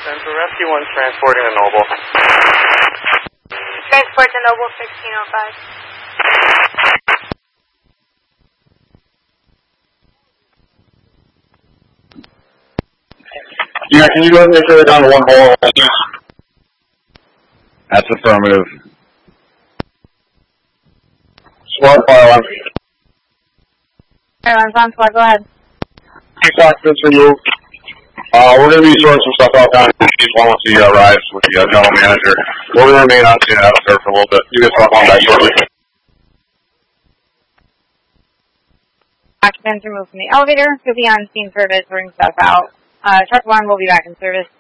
Central Rescue 1 transporting to Noble. Transport to Noble 1605. Yeah, can you go ahead and make sure they're down to one hole? That's affirmative. Squad fire alarm. Fire alarm's on, squad, go ahead. Six occupants removed. We're going to be sorting some stuff out down once he arrives with the general manager. We're going to remain on scene out there for a little bit. You guys talk on back shortly. Occupants removed from the elevator. You'll be on scene service, sorting stuff out. Truck 1 will be back in service